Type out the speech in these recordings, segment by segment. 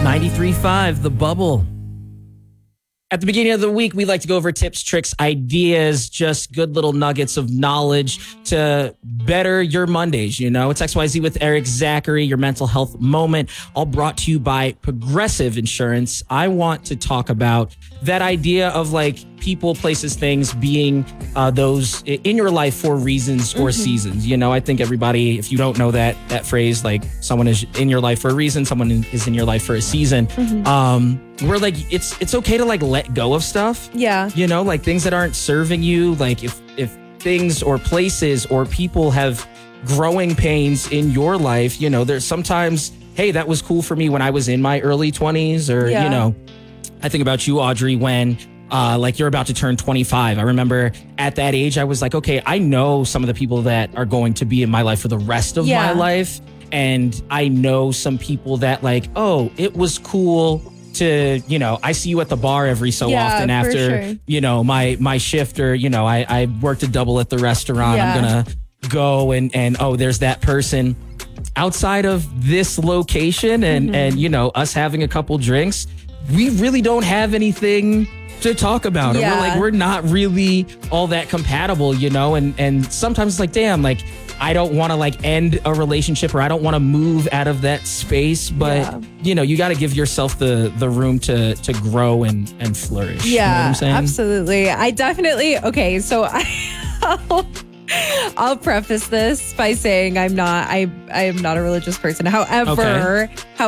93.5, The Bubble. At the beginning of the week, we like to go over tips, tricks, ideas, just good little nuggets of knowledge to better your Mondays. You know, it's XYZ with Eric Zachary, your mental health moment, all brought to you by Progressive Insurance. I want to talk about that idea of like people, places, things being those in your life for reasons or seasons. You know, I think everybody, if you don't know that phrase, like someone is in your life for a reason, someone is in your life for a season. We're like, it's okay to like let go of stuff. Yeah. You know, like things that aren't serving you. Like if things or places or people have growing pains in your life, you know, there's sometimes, hey, that was cool for me when I was in my early 20s or, you know, I think about you, Audrey, when like you're about to turn 25. I remember at that age, I was like, okay, I know some of the people that are going to be in my life for the rest of my life. And I know some people that like, oh, it was cool to, you know, I see you at the bar every so often after, you know, my shift or, you know, I worked a double at the restaurant. I'm going to go and, oh, there's that person outside of this location and, you know, us having a couple drinks. We really don't have anything to talk about. Yeah. We're not really all that compatible, you know, and sometimes it's like, damn, like I don't want to like end a relationship or I don't want to move out of that space, but you know, you got to give yourself the room to grow and flourish. Yeah, you know what I'm saying? Absolutely. I definitely, okay, so I'll preface this by saying I am not a religious person. However,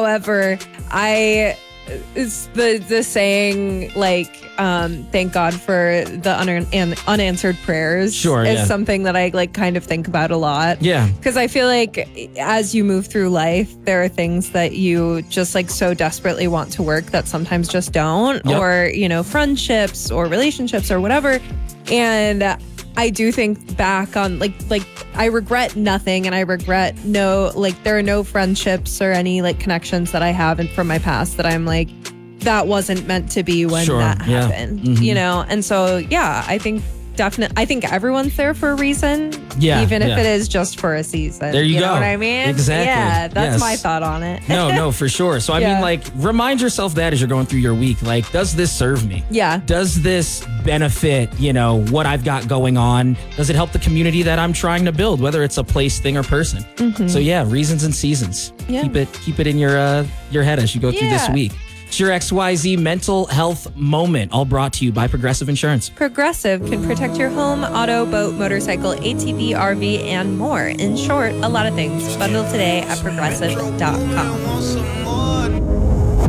it's the saying like thank God for the unanswered prayers is something that I like kind of think about a lot. Yeah. Because I feel like as you move through life, there are things that you just like so desperately want to work that sometimes just don't, or, you know, friendships or relationships or whatever. And I do think back on like I regret nothing, and I regret there are no friendships or any like connections that I have from my past that I'm like, that wasn't meant to be when that happened, you know? And so, I think I think everyone's there for a reason, even if it is just for a season. There you go. Know what I mean? Exactly. Yeah, that's my thought on it. No, for sure. So I mean, like, remind yourself that as you're going through your week, like, does this serve me? Yeah. Does this benefit, you know, what I've got going on? Does it help the community that I'm trying to build, whether it's a place, thing, or person? So reasons and seasons. Yeah. Keep it in your head as you go through this week. It's your XYZ mental health moment, all brought to you by Progressive Insurance. Progressive can protect your home, auto, boat, motorcycle, ATV, RV, and more. In short, a lot of things. Bundle today at progressive.com.